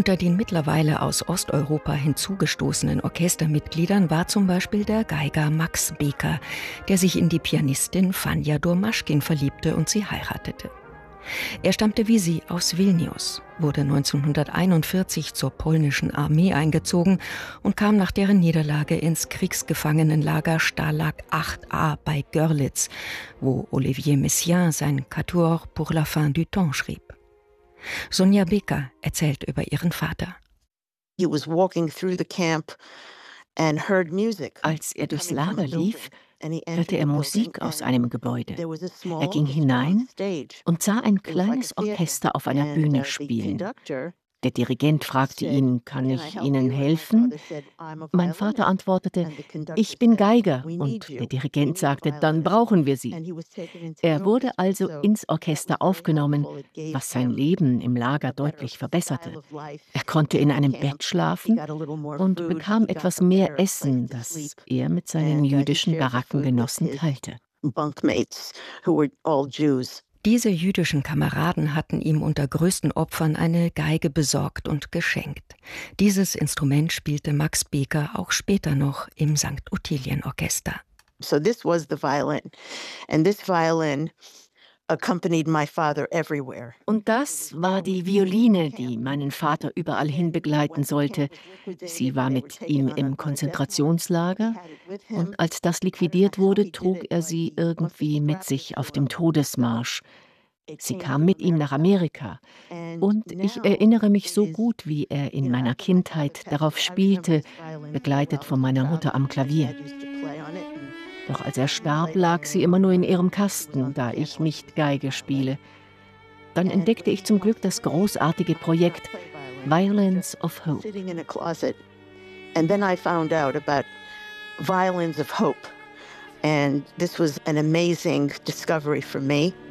Unter den mittlerweile aus Osteuropa hinzugestoßenen Orchestermitgliedern war zum Beispiel der Geiger Max Beker, der sich in die Pianistin Fania Domaschkin verliebte und sie heiratete. Er stammte wie sie aus Vilnius, wurde 1941 zur polnischen Armee eingezogen und kam nach deren Niederlage ins Kriegsgefangenenlager Stalag 8a bei Görlitz, wo Olivier Messiaen sein Quatuor pour la fin du temps schrieb. Sonja Beker erzählt über ihren Vater. Als er durchs Lager lief, hörte er Musik aus einem Gebäude. Er ging hinein und sah ein kleines Orchester auf einer Bühne spielen. Der Dirigent fragte ihn: „Kann ich Ihnen helfen?“ Mein Vater antwortete: „Ich bin Geiger.“ Und der Dirigent sagte: „Dann brauchen wir Sie.“ Er wurde also ins Orchester aufgenommen, was sein Leben im Lager deutlich verbesserte. Er konnte in einem Bett schlafen und bekam etwas mehr Essen, das er mit seinen jüdischen Barackengenossen teilte. Diese jüdischen Kameraden hatten ihm unter größten Opfern eine Geige besorgt und geschenkt. Dieses Instrument spielte Max Beker auch später noch im St. Ottilien-Orchester. So this was the violin. And this violin accompanied my father everywhere. Und das war die Violine, die meinen Vater überall hin begleiten sollte. Sie war mit ihm im Konzentrationslager und als das liquidiert wurde, trug er sie irgendwie mit sich auf dem Todesmarsch. Sie kam mit ihm nach Amerika und ich erinnere mich so gut, wie er in meiner Kindheit darauf spielte, begleitet von meiner Mutter am Klavier. Doch als er starb, lag sie immer nur in ihrem Kasten, da ich nicht Geige spiele. Dann entdeckte ich zum Glück das großartige Projekt Violins of Hope. And then I found out about Violins of Hope. And this was an amazing discovery for me.